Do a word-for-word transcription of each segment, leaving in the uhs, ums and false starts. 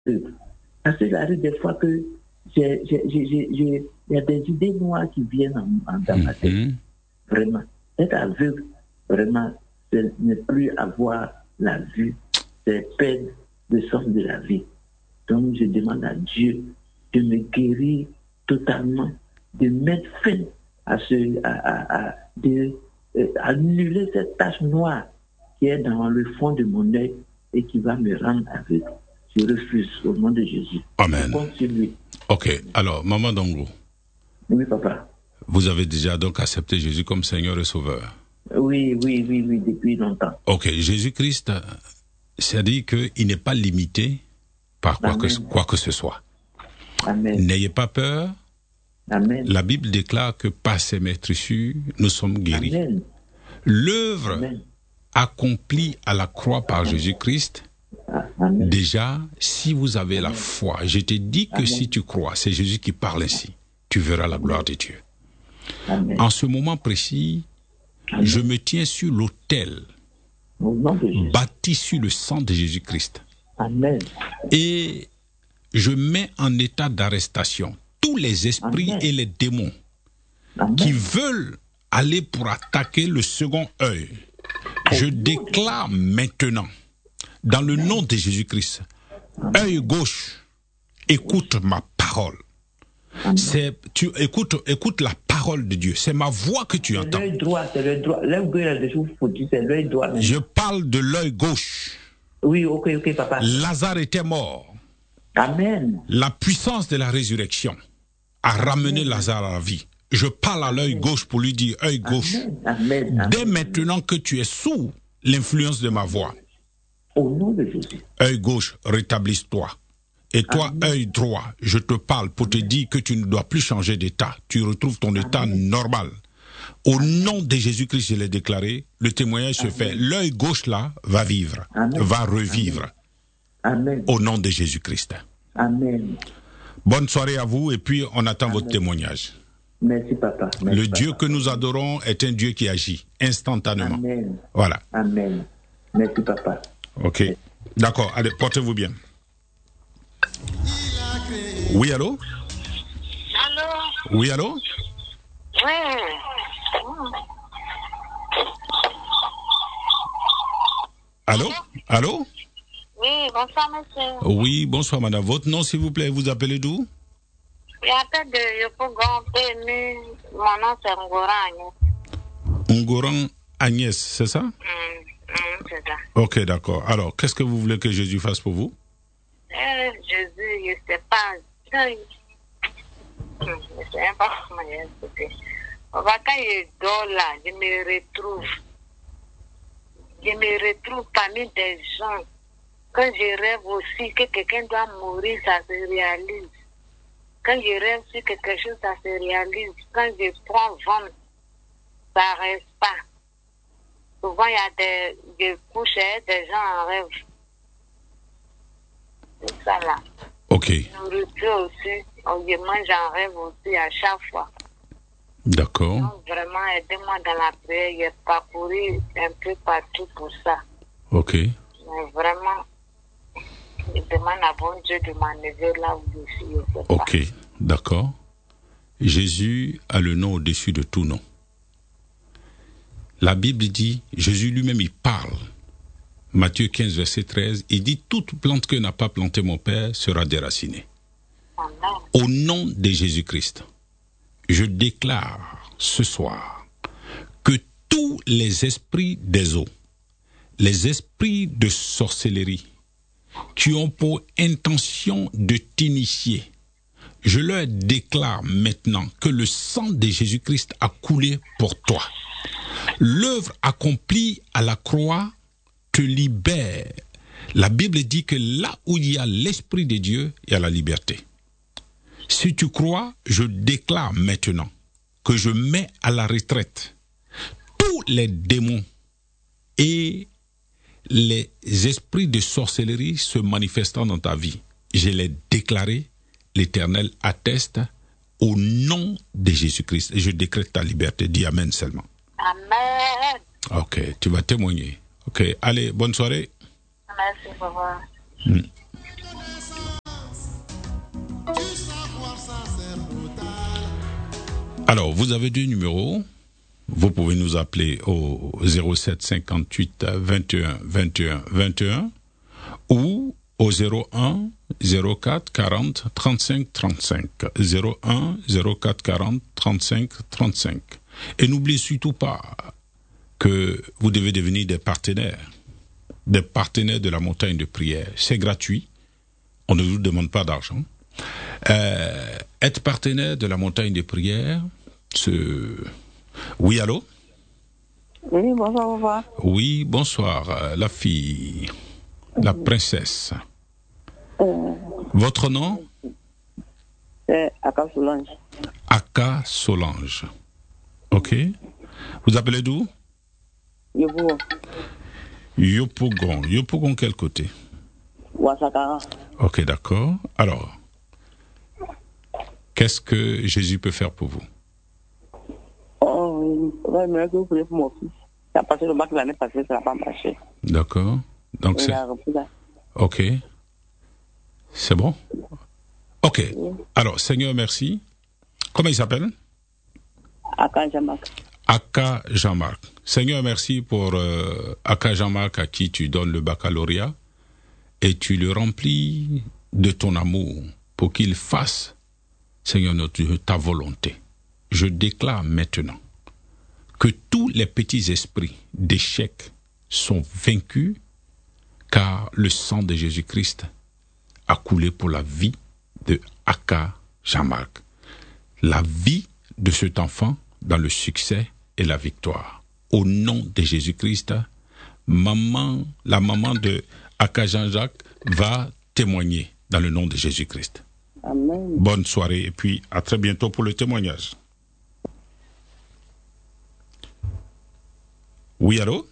Parce que j'arrive des fois que j'ai, j'ai, j'ai, j'ai, il y a des idées noires qui viennent en, en, dans ma tête. Mm-hmm. Vraiment. Être aveugle, vraiment, c'est ne plus avoir la vue, c'est perdre le sens de la vie. Donc, je demande à Dieu de me guérir totalement, de mettre fin à ce, à, à, à, de, euh, annuler cette tache noire qui est dans le fond de mon œil et qui va me rendre aveugle. Je refuse au nom de Jésus. Amen. Continue. Ok, alors, Maman Dongo. Oui, papa. Vous avez déjà donc accepté Jésus comme Seigneur et Sauveur? Oui, oui, oui, oui, depuis longtemps. Ok, Jésus-Christ, c'est-à-dire qu'il n'est pas limité par quoi que, quoi que ce soit. Amen. N'ayez pas peur. Amen. La Bible déclare que par ses maîtrissures, nous sommes guéris. Amen. L'œuvre Amen. accomplie à la croix par Jésus-Christ, Amen. déjà, si vous avez Amen. La foi, je te dis que Amen. Si tu crois, c'est Jésus qui parle ainsi, tu verras la gloire de Dieu. Amen. En ce moment précis, Amen. Je me tiens sur l'autel bâti sur le sang de Jésus-Christ. Amen. Et je mets en état d'arrestation tous les esprits Amen. Et les démons Amen. Qui veulent aller pour attaquer le second œil. Je déclare maintenant, dans le nom de Jésus-Christ, œil gauche, écoute ma parole. C'est, tu écoutes, écoute la parole de Dieu. C'est ma voix que tu entends. L'œil droit, c'est le droit. L'œil gauche, c'est l'œil droit. Je parle de l'œil gauche. Oui, ok, ok, papa. Lazare était mort. Amen. La puissance de la résurrection a Amen. Ramené Lazare à la vie. Je parle à l'œil gauche pour lui dire, œil gauche, Amen. Amen. Dès maintenant que tu es sous l'influence de ma voix, au nom de Jésus, œil gauche, rétablisse-toi. Et toi, Amen. Œil droit, je te parle pour Amen. Te dire que tu ne dois plus changer d'état. Tu retrouves ton Amen. État normal. Au Amen. Nom de Jésus-Christ, je l'ai déclaré, le témoignage Amen. Se fait. L'œil gauche là va vivre, Amen. Va revivre. Amen. Au nom de Jésus-Christ. Amen. Bonne soirée à vous et puis on attend Amen. Votre témoignage. Merci, papa. Merci, le papa. Dieu que nous adorons est un Dieu qui agit instantanément. Amen. Voilà. Amen. Merci, papa. Ok. Merci. D'accord. Allez, portez-vous bien. Oui, allô? Allô? Oui, allô? Oui. Allô? Allô? Oui, bonsoir, monsieur. Oui, bonsoir, madame. Votre nom, s'il vous plaît, vous appelez d'où? Je m'appelle de Yopougon, P M U. Mon nom, c'est Ngoran Agnès. Ngoran Agnès, c'est ça? Mm, mm, c'est ça. Ok, d'accord. Alors, qu'est-ce que vous voulez que Jésus fasse pour vous? Euh, Jésus, je ne sais pas. Je ne sais même pas comment expliquer. Quand je dors là, je me retrouve. Je me retrouve parmi des gens. Quand je rêve aussi que quelqu'un doit mourir, ça se réalise. Quand je rêve sur quelque chose, ça se réalise. Quand je prends vent, ça ne reste pas. Souvent, il y a des, des couches, des gens en rêve. C'est ça là. Ok. Nourriture aussi. Je mange en rêve aussi à chaque fois. D'accord. Donc, vraiment, aidez-moi dans la prière. J'ai parcouru un peu partout pour ça. Ok. Mais vraiment, je demande à bon Dieu de m'enlever là où je suis. Je sais ok, pas. D'accord. Jésus a le nom au-dessus de tout nom. La Bible dit, Jésus lui-même, il parle. Matthieu quinze, verset treize, il dit, toute plante que n'a pas plantée mon Père sera déracinée. Amen. Au nom de Jésus-Christ, je déclare ce soir que tous les esprits des eaux, les esprits de sorcellerie, qui ont pour intention de t'initier, je leur déclare maintenant que le sang de Jésus-Christ a coulé pour toi. L'œuvre accomplie à la croix te libère. La Bible dit que là où il y a l'Esprit de Dieu, il y a la liberté. Si tu crois, je déclare maintenant que je mets à la retraite tous les démons et les esprits de sorcellerie se manifestant dans ta vie. Je l'ai déclaré, l'Éternel atteste au nom de Jésus-Christ. Et je décrète ta liberté. Dis Amen seulement. Amen. Ok, tu vas témoigner. Ok, allez, bonne soirée. Merci, papa. Mm. Alors, vous avez deux numéros. Vous pouvez nous appeler au zéro sept cinquante-huit vingt et un vingt et un vingt et un ou au zéro un zéro quatre quarante trente-cinq trente-cinq. zéro un zéro quatre quarante trente-cinq trente-cinq. Et n'oubliez surtout pas que vous devez devenir des partenaires, des partenaires de la montagne de prière. C'est gratuit. On ne vous demande pas d'argent. Euh, être partenaire de la montagne de prière, ce... Oui, allô? Oui, bonsoir, au revoir. Oui, bonsoir, euh, la fille, la princesse. Euh, Votre nom? C'est Aka Solange. Aka Solange. Ok. Vous appelez d'où? Yopougon. Yopougon. Yopougon, quel côté? Ouassakara. Ok, d'accord. Alors, qu'est-ce que Jésus peut faire pour vous? Oh, j'aimerais que vous priez pour mon fils. Il a passé le bac l'année passée, ça n'a pas marché. D'accord. Donc Il c'est... a repris là. Ok. C'est bon? Ok. Oui. Alors, Seigneur, merci. Comment il s'appelle? Aka Jean-Marc. Aka Jean-Marc. Seigneur, merci pour euh, Aka Jean-Marc à qui tu donnes le baccalauréat et tu le remplis de ton amour pour qu'il fasse, Seigneur notre Dieu, ta volonté. Je déclare maintenant que tous les petits esprits d'échec sont vaincus car le sang de Jésus-Christ a coulé pour la vie de Aka Jean-Marc. La vie de cet enfant dans le succès et la victoire. Au nom de Jésus-Christ, maman, la maman de Aka Jean-Jacques va témoigner dans le nom de Jésus-Christ. Amen. Bonne soirée et puis à très bientôt pour le témoignage. Oui, allô?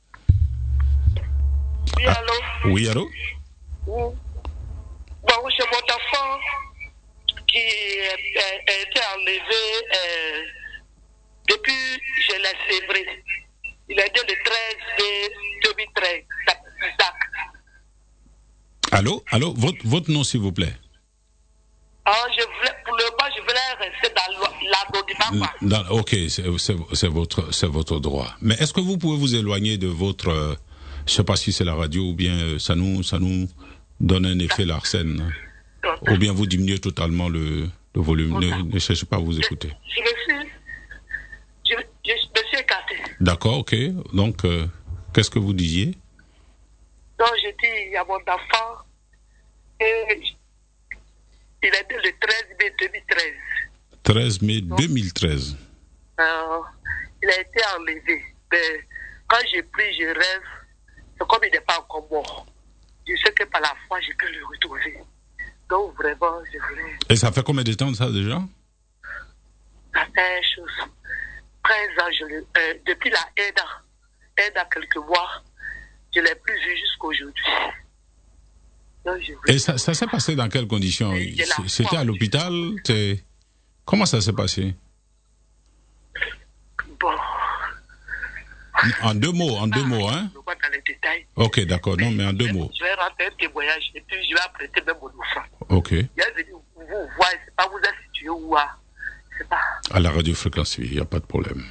Oui, Ah, allô? oui, allô? Oui. Bon, c'est mon enfant qui a, a été enlevé euh, depuis, je l'ai sévré. Il a été le treize mai deux mille treize. Isaac. Allô? Allô? Votre, votre nom, s'il vous plaît? Ah, je voulais, pour le moment, je voulais rester dans l'anonymat. Dans- ok, c'est, c'est, c'est votre, c'est votre droit. Mais est-ce que vous pouvez vous éloigner de votre, euh, je sais pas si c'est la radio ou bien euh, ça nous, ça nous donne un effet Larsen, hein. Ou bien vous diminuez totalement le, le volume. Ne, ne cherchez pas à vous écouter. Je, je me suis, je, je me suis écarté. D'accord, ok. Donc, euh, qu'est-ce que vous disiez? Donc, j'ai dit à mon enfant, et il était le treize mai deux mille treize. treize mai deux mille treize. Euh, il a été enlevé. Mais quand j'ai pris, je rêve, c'est comme il n'est pas encore mort. Je sais que par la foi, je peux le retrouver. Donc vraiment, je voulais... Et ça fait combien de temps ça déjà? Ça fait chose. treize ans, je le... Euh, depuis la aide, aide à quelques mois, je ne l'ai plus vu jusqu'aujourd'hui. Donc, je voulais... Et ça, ça s'est passé dans quelles conditions? Et j'ai la C'était foi. à l'hôpital? T'es- Comment ça s'est passé? Bon, En deux mots, en deux mots, hein? je ne vais pas dans les détails. Ok, d'accord, non, mais en deux je, mots. Je vais rentrer un témoignage et puis je vais apprêter même mon offrande. Ok. Il est venu vous voir, je ne sais pas, vous êtes situé où, à... je ne sais pas. À la radiofréquence, il n'y a pas de problème.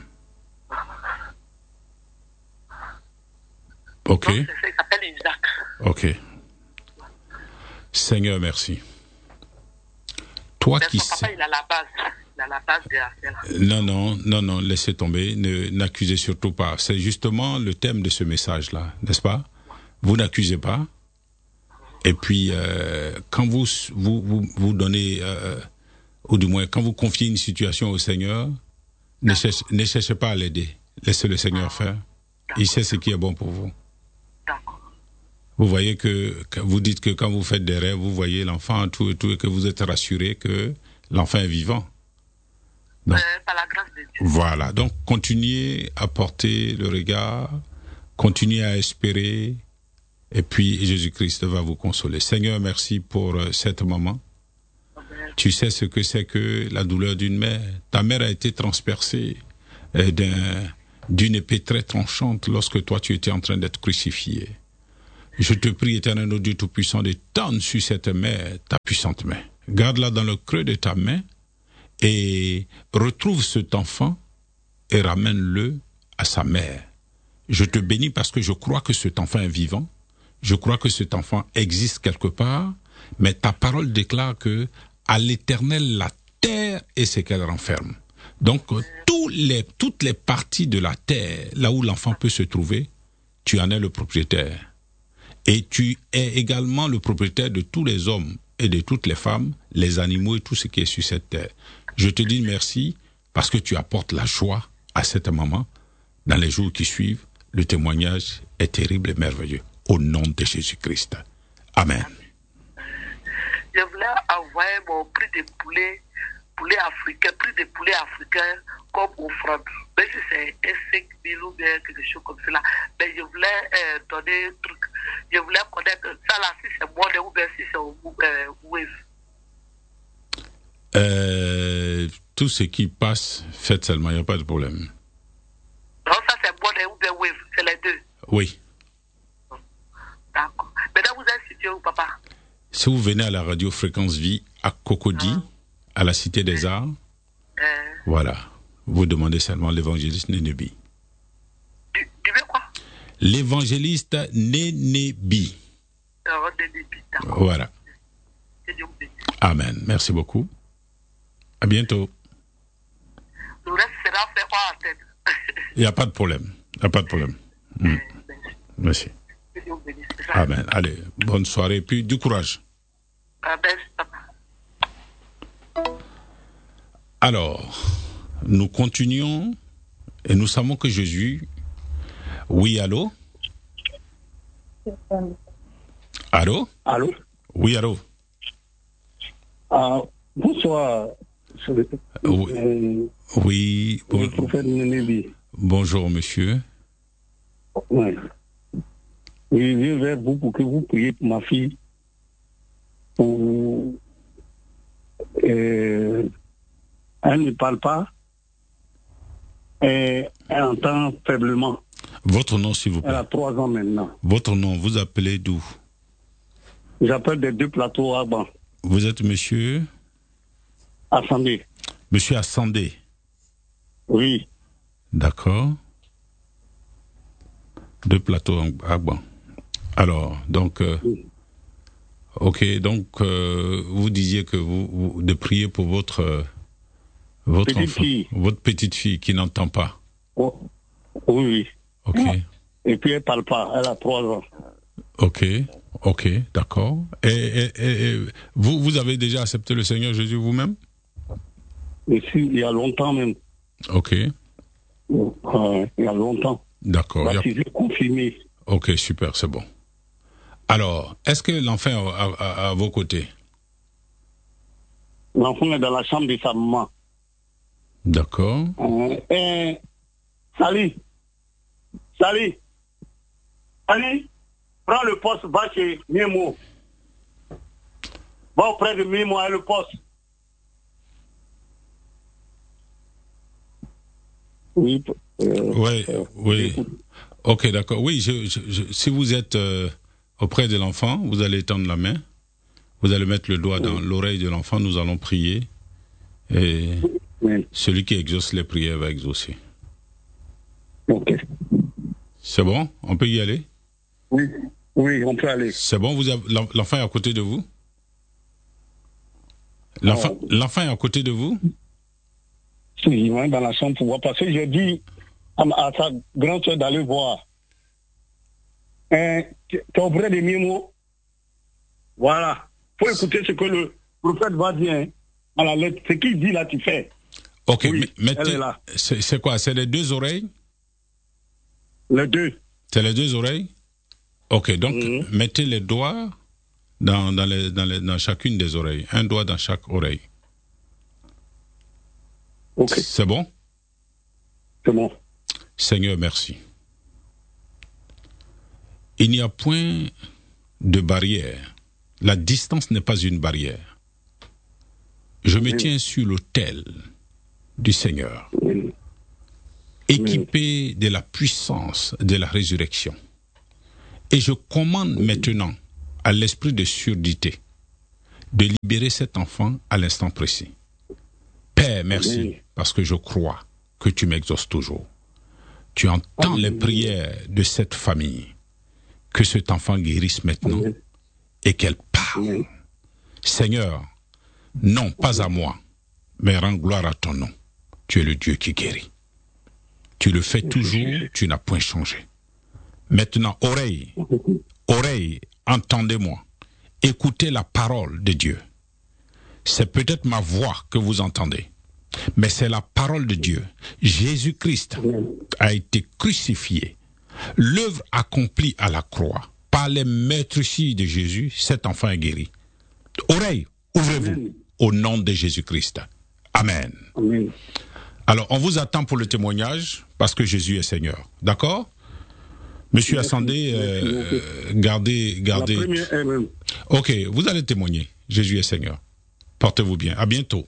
Ok, Donc, c'est ça, il s'appelle Isaac. ok. Seigneur, merci. Toi Mais qui son papa, sais... il a la base. Il a la base de l'affaire. Non, non, non, non, laissez tomber. Ne, n'accusez surtout pas. C'est justement le thème de ce message-là, n'est-ce pas? Vous n'accusez pas. Et puis, euh, quand vous, vous, vous, vous donnez, euh, ou du moins, quand vous confiez une situation au Seigneur, ne cherchez, ne cherchez pas à l'aider. Laissez le Seigneur faire. Il sait ce qui est bon pour vous. D'accord. Vous voyez que, que vous dites que quand vous faites des rêves, vous voyez l'enfant, tout et tout, et que vous êtes rassuré que l'enfant est vivant. Donc, Euh, par la grâce de Dieu. voilà. Donc, continuez à porter le regard, continuez à espérer, et puis Jésus-Christ va vous consoler. Seigneur, merci pour euh, cette maman. Amen. Tu sais ce que c'est que la douleur d'une mère. Ta mère a été transpercée euh, d'un, d'une épée très tranchante lorsque toi tu étais en train d'être crucifié. Je te prie, Éternel, notre Dieu Tout-Puissant, de tendre sur cette mère ta puissante main. Garde-la dans le creux de ta main et retrouve cet enfant et ramène-le à sa mère. Je te bénis parce que je crois que cet enfant est vivant. Je crois que cet enfant existe quelque part, mais ta parole déclare que à l'Éternel la terre et ce qu'elle renferme. Donc tous les, toutes les parties de la terre, là où l'enfant peut se trouver, tu en es le propriétaire. Et tu es également le propriétaire de tous les hommes et de toutes les femmes, les animaux et tout ce qui est sur cette terre. Je te dis merci parce que tu apportes la joie à cette maman. Dans les jours qui suivent, le témoignage est terrible et merveilleux. Au nom de Jésus-Christ. Amen. Je voulais envoyer mon prix de poulet, poulet africain, prix de poulet africain comme offrande. Mais si c'est un cinq mille ou bien quelque chose comme cela, mais je voulais euh, donner un truc. Je voulais connaître ça là, si c'est monnaie ou bien si c'est euh, wave. Euh, tout ce qui passe, faites seulement, il n'y a pas de problème. Non, ça c'est monnaie ou bien wave, c'est les deux. Oui. D'accord. Maintenant, vous êtes situé où, papa? Si vous venez à la radio Fréquence Vie, à Cocody, ah. à la Cité des Arts, euh. voilà, vous demandez seulement l'évangéliste Nénébi. Du, du quoi? L'évangéliste Nénébi. Oh, Nénébi, d'accord. Voilà. Amen. Merci beaucoup. À bientôt. Le reste sera fait hors antenne. Il n'y a pas de problème. Il n'y a pas de problème. Mmh. Merci. Amen. Allez, bonne soirée, puis du courage. Alors, nous continuons et nous savons que Jésus... Oui, allô? Allô? Allô? Oui, allô? Ah, bonsoir. Oui, euh, oui bon, le prophète Nénébi. Bonjour, monsieur. Oui. Je viens vers vous pour que vous priez pour ma fille. Pour, euh, elle ne parle pas. Et elle entend faiblement. Votre nom, s'il vous plaît. Elle a trois ans maintenant. Votre nom, vous appelez d'où? J'appelle des deux plateaux à Ban. Vous êtes monsieur? Assandé. Monsieur Assandé. Oui. D'accord. Deux plateaux à Ban. Alors, donc, euh, oui. ok, donc euh, vous disiez que vous, vous de prier pour votre euh, votre petite enfant, fille. votre petite fille qui n'entend pas. Oh. Oui, oui. Ok. Et puis elle parle pas. Elle a trois ans. Ok, ok, d'accord. Et, et, et, et vous, vous avez déjà accepté le Seigneur Jésus vous-même? Et si, il y a longtemps même. Ok. Euh, il y a longtemps. D'accord. La fille est confirmée. Ok, super, c'est bon. Alors, est-ce que l'enfant est à, à, à vos côtés? L'enfant est dans la chambre de sa maman. D'accord. Euh, euh, Salut. Salut. Salut. Prends le poste, va chez Mimo. Va auprès de Mimo et le poste. Oui. Euh, oui, euh, oui. Ok, d'accord. Oui, je, je, je, si vous êtes euh, auprès de l'enfant, vous allez tendre la main. Vous allez mettre le doigt dans oui. l'oreille de l'enfant. Nous allons prier. Et oui. celui qui exauce les prières va exaucer. Ok. C'est bon? On peut y aller? Oui. Oui, on peut aller. C'est bon? Vous avez, l'enfant est à côté de vous? L'enfant, oh. l'enfant est à côté de vous? Oui, dans la chambre pour voir. Parce que j'ai dit à, à sa grande soeur d'aller voir. Hein, tu es auprès de Mimo. Voilà. Il faut écouter ce que le prophète va dire. Hein, à la lettre. Ce qu'il dit là, tu fais. Ok, oui, mais c'est, c'est quoi? C'est les deux oreilles? Les deux. C'est les deux oreilles? Ok, donc mm-hmm. mettez les doigts dans, dans, les, dans, les, dans chacune des oreilles. Un doigt dans chaque oreille. Ok. C'est bon? C'est bon. Seigneur, merci. Il n'y a point de barrière. La distance n'est pas une barrière. Je me tiens sur l'autel du Seigneur, équipé de la puissance de la résurrection. Et je commande maintenant à l'esprit de surdité de libérer cet enfant à l'instant précis. Père, merci, Oui. parce que je crois que tu m'exauces toujours. Tu entends Oui. les prières de cette famille. Que cet enfant guérisse maintenant Oui. et qu'elle parle. Oui. Seigneur, non, pas à moi, mais rends gloire à ton nom. Tu es le Dieu qui guérit. Tu le fais toujours, tu n'as point changé. Maintenant, oreille, oreille, entendez-moi. Écoutez la parole de Dieu. C'est peut-être ma voix que vous entendez, mais c'est la parole de Dieu. Jésus-Christ a été crucifié. L'œuvre accomplie à la croix par les maîtresses de Jésus, cet enfant est guéri. Oreille, ouvrez-vous au nom de Jésus-Christ. Amen. Amen. Alors, on vous attend pour le témoignage parce que Jésus est Seigneur. D'accord? Monsieur Merci. Assandé, euh, Merci. gardez, gardez. La première est même. Ok, vous allez témoigner. Jésus est Seigneur. Portez-vous bien. À bientôt.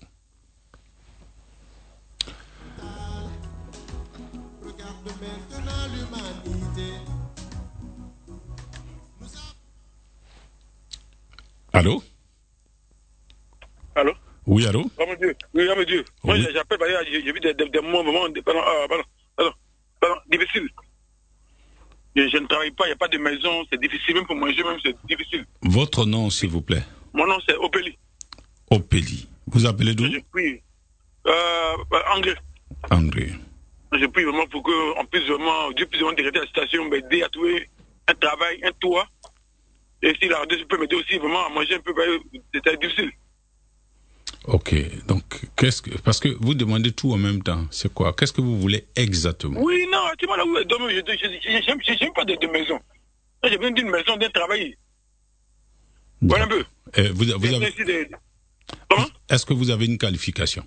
Allô? Allô? Oui, allô? Oh mon Dieu, oui, oh mon Dieu. Moi, Oui. j'appelle, parce que j'ai j'ai vu des, des, des moments, des, pardon, ah, pardon, pardon, pardon, difficiles. Je, je ne travaille pas, il n'y a pas de maison, c'est difficile, même pour manger, même c'est difficile. Votre nom, s'il vous plaît. Mon nom, c'est Opélie. Opélie. Vous appelez d'où? Je prie, euh, André. André. Je prie vraiment pour qu'on puisse vraiment, Dieu puisse vraiment décréter la situation, m'aider à trouver un travail, un toit. Et si la radio peut m'aider aussi vraiment à manger un peu, c'est difficile. Ok, donc, qu'est-ce que, parce que vous demandez tout en même temps, c'est quoi? Qu'est-ce que vous voulez exactement? Oui, non, tu vois là où je je n'aime pas de, de maison. J'ai besoin d'une maison, d'un travail. Voilà un peu. Et vous, vous avez, De... Comment? est-ce que vous avez une qualification?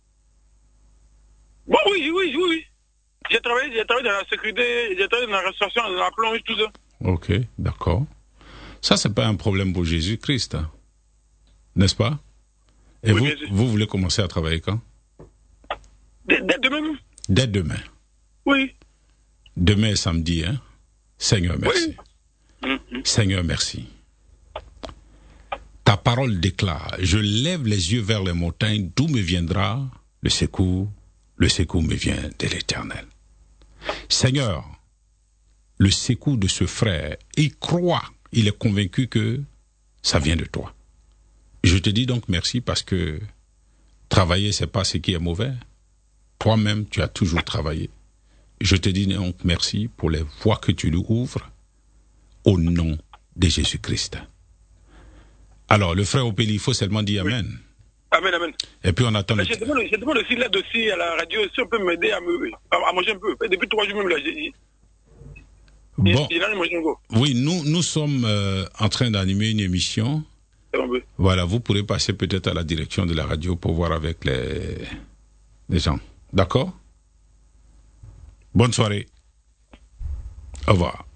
Bon, oui, oui, oui, oui. J'ai travaillé, j'ai travaillé dans la sécurité, j'ai travaillé dans la restauration, dans la plonge, tout ça. Ok, d'accord. Ça, c'est pas un problème pour Jésus-Christ, hein. N'est-ce pas? Et Oui, vous, bien sûr. vous voulez commencer à travailler quand? Dès, dès demain. Dès demain. Oui. Demain est samedi, hein? Seigneur, merci. Oui. Mm-hmm. Seigneur, merci. Ta parole déclare, je lève les yeux vers les montagnes, d'où me viendra le secours? Le secours me vient de l'Éternel. Seigneur, le secours de ce frère, il croit, il est convaincu que ça vient de toi. Je te dis donc merci parce que travailler, c'est pas ce qui est mauvais. Toi-même, tu as toujours travaillé. Je te dis donc merci pour les voies que tu lui ouvres au nom de Jésus-Christ. Alors, le frère Opélie, il faut seulement dire Amen. Oui. Amen, amen. Et puis on attend. Mais Le... je, demande, je demande aussi l'aide aussi à la radio, si on peut m'aider à, me, à, à manger un peu. Depuis trois jours même, là, j'ai... Bon. Il, il a mangé un peu. Oui, nous, nous sommes euh, en train d'animer une émission. Voilà, vous pourrez passer peut-être à la direction de la radio pour voir avec les, les gens. D'accord? Bonne soirée. Au revoir.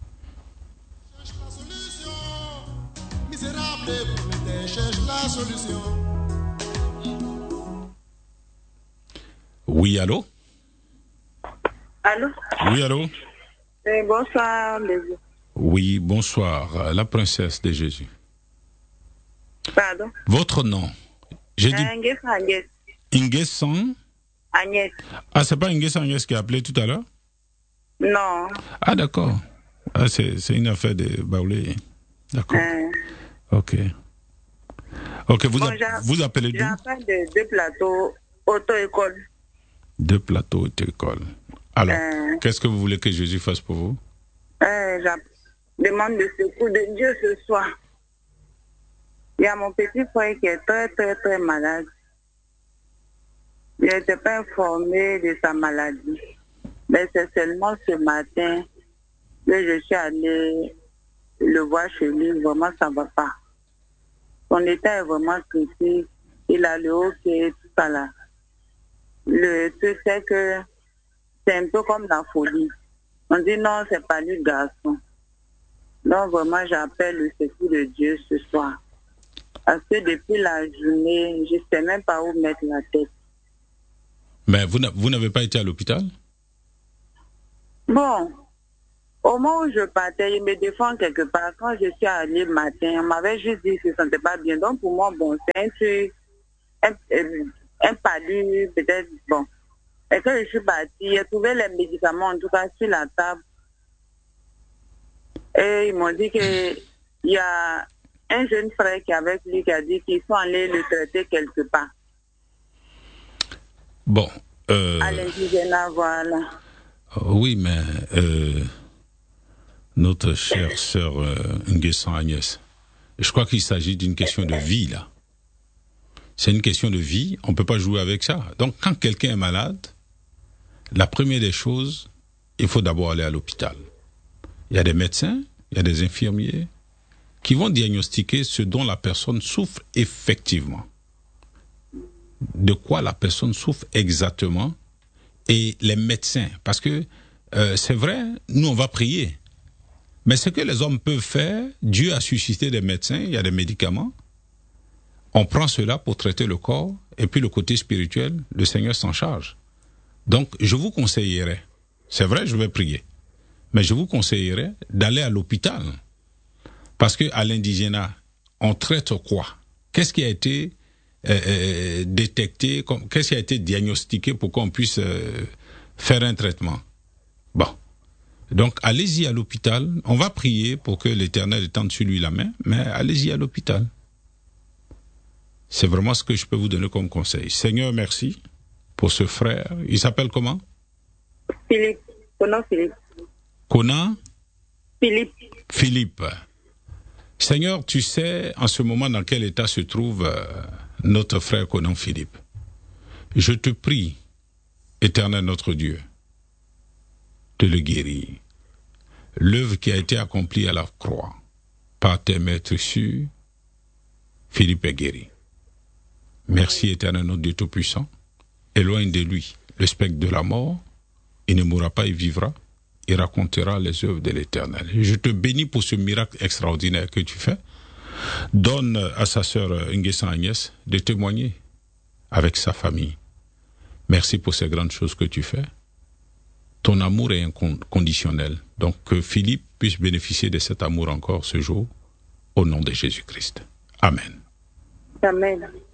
Oui, allô? Allô? Oui, allô? Eh, bonsoir, Lévi. Oui, bonsoir, la princesse de Jésus. Pardon? Votre nom? J'ai dit... Inges Agnès. Ingesan? Agnès. Ah, c'est pas Ingesan Agnès qui a appelé tout à l'heure? Non. Ah, d'accord. Ah, c'est, c'est une affaire de Baoulé. D'accord. Euh, Ok. Ok, vous, bon, app- vous appelez d'où? J'appelle de deux plateaux auto-école. Deux plateaux auto-école. Alors, Euh. qu'est-ce que vous voulez que Jésus fasse pour vous? Euh, je demande le secours de Dieu ce soir. Il y a mon petit frère qui est très, très, très malade. Il n'était pas informé de sa maladie. Mais c'est seulement ce matin que je suis allée le voir chez lui. Vraiment, ça ne va pas. Son état est vraiment critique. Il a le hockey, tout ça là. Le truc, c'est que c'est un peu comme la folie. On dit non, c'est pas lui, garçon. Donc vraiment, j'appelle le secours de Dieu ce soir. Parce que depuis la journée, je ne sais même pas où mettre la tête. Mais vous, n'a- vous n'avez pas été à l'hôpital? Bon, au moment où je partais, il me défend quelque part. Quand je suis allée le matin, on m'avait juste dit qu'il ne se sentait pas bien. Donc pour moi, bon, c'est un truc, un- euh, un palu, peut-être, bon. Et quand je suis partie, j'ai trouvé les médicaments, en tout cas, sur la table. Et ils m'ont dit que il y a un jeune frère qui est avec lui qui a dit qu'ils sont allés le traiter quelque part. Bon. Euh... À l'indigénat, voilà. Oui, mais euh, notre chère sœur euh, Nguessan Agnès, je crois qu'il s'agit d'une question de vie, là. C'est une question de vie, on ne peut pas jouer avec ça. Donc, quand quelqu'un est malade, la première des choses, il faut d'abord aller à l'hôpital. Il y a des médecins, il y a des infirmiers qui vont diagnostiquer ce dont la personne souffre effectivement. De quoi la personne souffre exactement. Et les médecins, parce que euh, c'est vrai, nous on va prier. Mais ce que les hommes peuvent faire, Dieu a suscité des médecins, il y a des médicaments. On prend cela pour traiter le corps, et puis le côté spirituel, le Seigneur s'en charge. Donc, je vous conseillerais, c'est vrai, je vais prier, mais je vous conseillerais d'aller à l'hôpital. Parce que à l'indigénat, on traite quoi? Qu'est-ce qui a été euh, euh, détecté, qu'est-ce qui a été diagnostiqué pour qu'on puisse euh, faire un traitement? Bon. Donc, allez-y à l'hôpital. On va prier pour que l'Éternel étende sur lui la main, mais allez-y à l'hôpital. C'est vraiment ce que je peux vous donner comme conseil. Seigneur, merci pour ce frère. Il s'appelle comment? Philippe. Conan Philippe. Conan? Philippe. Philippe. Seigneur, tu sais en ce moment dans quel état se trouve euh, notre frère Conan Philippe. Je te prie, Éternel notre Dieu, de le guérir. L'œuvre qui a été accomplie à la croix par tes maîtres sûrs, Philippe est guéri. Merci, Éternel notre Dieu Tout-Puissant. Éloigne de lui le spectre de la mort. Il ne mourra pas, il vivra. Il racontera les œuvres de l'Éternel. Je te bénis pour ce miracle extraordinaire que tu fais. Donne à sa sœur Nguessan Agnès de témoigner avec sa famille. Merci pour ces grandes choses que tu fais. Ton amour est inconditionnel. Donc que Philippe puisse bénéficier de cet amour encore ce jour, au nom de Jésus-Christ. Amen. Amen.